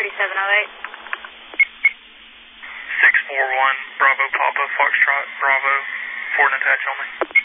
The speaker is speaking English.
3708. 641, Bravo Papa, Foxtrot, Bravo, Fort and attach only.